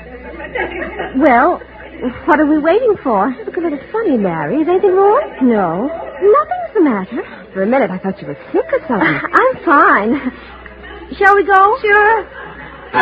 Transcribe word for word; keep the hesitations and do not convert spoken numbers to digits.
Well, what are we waiting for? You look a little funny, Mary. Is anything wrong? No. Nothing's the matter. For a minute, I thought you were sick or something. I'm fine. Shall we go? Sure.